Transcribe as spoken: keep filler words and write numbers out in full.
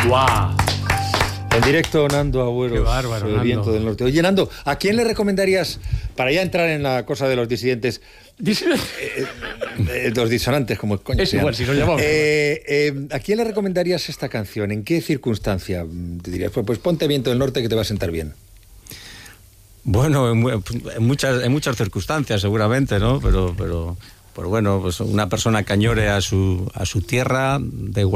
¡Guau! En directo, Nando Agüero. Qué bárbaro, El Nando. viento del norte. Oye, Nando, ¿a quién le recomendarías, para ya entrar en la cosa de los disidentes, Disidente. eh, eh, los disonantes, como coño Es se igual, llama. si nos llamamos. Eh, eh, ¿A quién le recomendarías esta canción? ¿En qué circunstancia te dirías? Pues, pues ponte Viento del Norte que te va a sentar bien. Bueno, en, mu- en muchas en muchas circunstancias seguramente, ¿no? Pero pero pero bueno, pues una persona que añore a su a su tierra, da igual